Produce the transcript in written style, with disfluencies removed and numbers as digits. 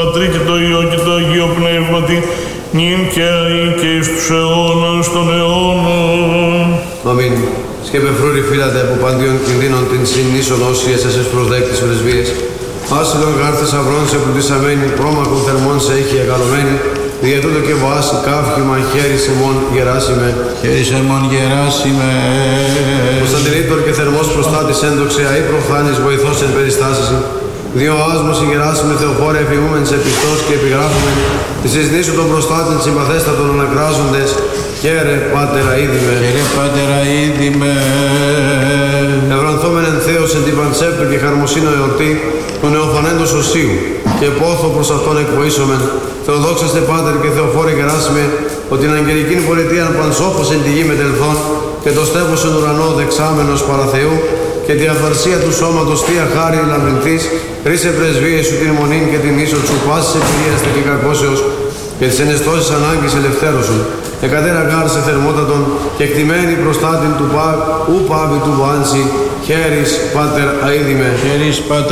Πατρί και το Υιό και το Αγίο Πνεύματι, νυν και αεί και εις τους αιώνας των αιώνων. Αμήν. Σκέπε φρούρι φύλατε από παντίον κινδύνων την συνήσων όσιες εσείς προσδέκτης πρεσβείες. Άσυλον γάρ θησαυρών σε πλουτισαμένη, πρόμαχων θερμών σε έχει εγκαλωμένη, δια τούτο και βοάσι κάφημα χέρι σεμών γεράσιμε. Χέρι σεμών γεράσιμε. Κωνσταντινήτωρ και θερμός προστάτης έντοξε, αή προφθάνης βοηθός εν περιστάσεις. Δύο άσμος γεράσιμε Θεοφόρε εφηγούμεν σε πιστός και επιγράφουμεν, της εις νήσου των προστάτην συμπαθέστατων ανακράζοντες, χαίρε Πάτερα είδημε. Χαίρε Πάτερα είδημε. Ευρανθόμεν εν Θεός εν την παντσέπτου και χαρμοσύνο εορτή του νεοφανέντος οσίου και πόθο προς αυτόν εκβοήσομεν. Θεοδόξαστε Πάτερ και Θεοφόρε γεράσιμε, ότι την αγγελικήν πολιτείαν πανσόφος εν τη γη μετελθών και το στέφος εν ουρανό δεξάμενος παραθεού και τη αυθαρσία του σώματος θεία χάρη λαμπρινθής, ρίσε πρεσβείες σου την μονήν και την ίσο σου πάσης εμπειρίας και κακόσεως και τις ενεστώσεις ανάγκης ελευθέρωσον. Εκατέρα γάρ σε θερμότατον και εκτιμένη προστάτην του ου πάβη του βάνση, χέρις Πάτερ αίδημε. Χέρις Πάτερ